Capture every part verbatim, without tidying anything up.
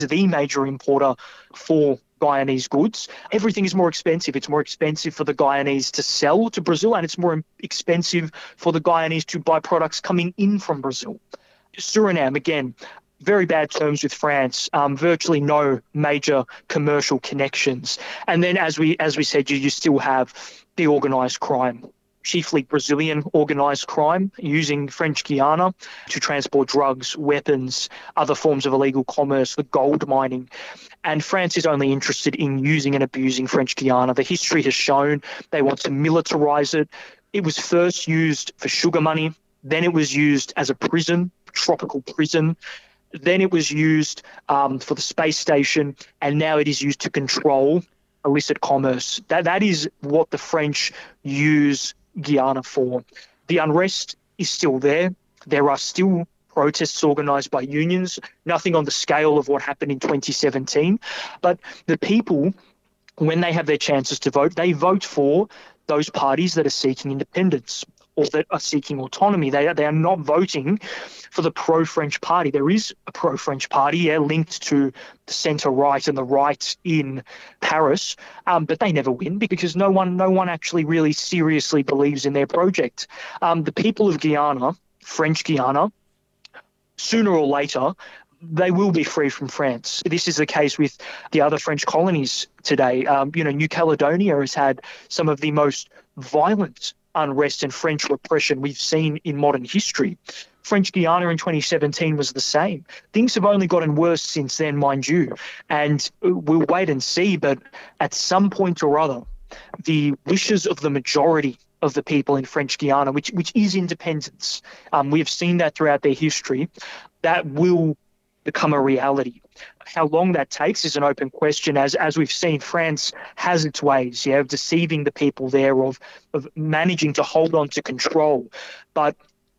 the major importer for Guyanese goods. Everything is more expensive. It's more expensive for the Guyanese to sell to Brazil, and it's more expensive for the Guyanese to buy products coming in from Brazil. Suriname, again, very bad terms with France, um, virtually no major commercial connections. And then, as we as we said, you, you still have the organised crime, chiefly Brazilian organised crime, using French Guiana to transport drugs, weapons, other forms of illegal commerce, the gold mining. And France is only interested in using and abusing French Guiana. The history has shown they want to militarise it. It was first used for sugar money, then it was used as a prison, tropical prison. Then it was used um, for the space station, and now it is used to control illicit commerce. That That is what the French use Guyana for. The unrest is still there. There are still protests organised by unions, nothing on the scale of what happened in twenty seventeen. But the people, when they have their chances to vote, they vote for those parties that are seeking independence or that are seeking autonomy. They are, they are not voting for the pro-French party. There is a pro-French party, yeah, linked to the centre-right and the right in Paris, um, but they never win because no one, no one actually really seriously believes in their project. Um, the people of Guyana, French Guyana, sooner or later, they will be free from France. This is the case with the other French colonies today. Um, you know, New Caledonia has had some of the most violent unrest and French repression we've seen in modern history. French Guiana in twenty seventeen was the same. Things have only gotten worse since then, mind you, and we'll wait and see, but at some point or other, the wishes of the majority of the people in French Guiana, which which is independence, um, we have seen that throughout their history, that will become a reality. How long that takes is an open question. As as we've seen, France has its ways, yeah, of deceiving the people there, of of managing to hold on to control. But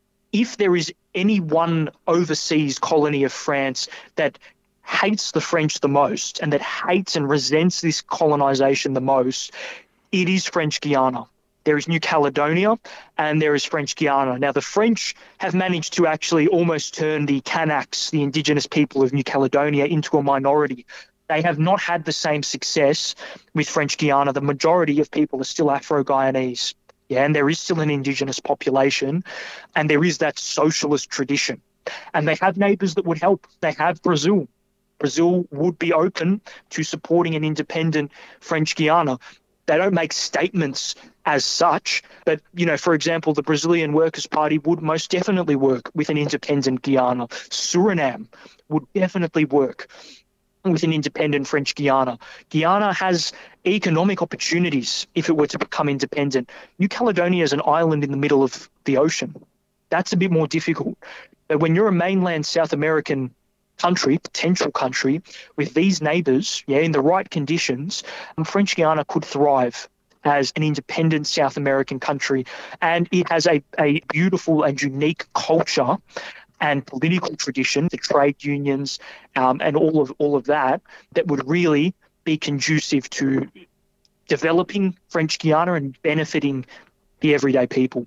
if there is any one overseas colony of France that hates the French the most and that hates and resents this colonization the most, it is French Guiana. There is New Caledonia and there is French Guiana. Now, the French have managed to actually almost turn the Kanaks, the indigenous people of New Caledonia, into a minority. They have not had the same success with French Guiana. The majority of people are still Afro-Guyanese. Yeah, and there is still an indigenous population, and there is that socialist tradition. And they have neighbours that would help. They have Brazil. Brazil would be open to supporting an independent French Guiana. They don't make statements as such, but, you know, for example, the Brazilian Workers' Party would most definitely work with an independent Guyana. Suriname would definitely work with an independent French Guiana. Guyana has economic opportunities if it were to become independent. New Caledonia is an island in the middle of the ocean. That's a bit more difficult. But when you're a mainland South American country, potential country, with these neighbours, yeah, in the right conditions, French Guiana could thrive as an independent South American country. And it has a, a beautiful and unique culture and political tradition, the trade unions, um, and all of all of that, that would really be conducive to developing French Guiana and benefiting the everyday people.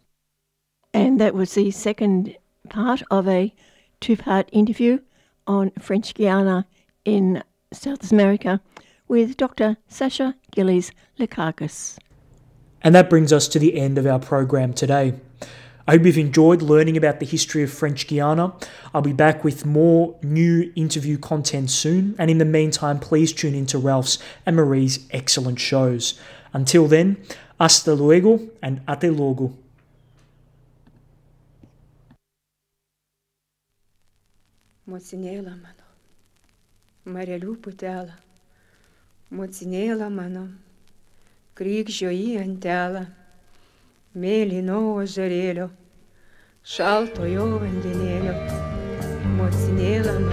And that was the second part of a two-part interview on French Guiana in South America with Doctor Sasha Gillies-Lekakis. And that brings us to the end of our program today. I hope you've enjoyed learning about the history of French Guiana. I'll be back with more new interview content soon, and in the meantime, please tune into Ralph's and Marie's excellent shows. Until then, hasta luego and ate logo. Mocinėla mano, marelių putelą, mocinėla mano, krykščio į antelą, mėlyno ožarėlio, šaltojo vandenėlio, mocinėla mano.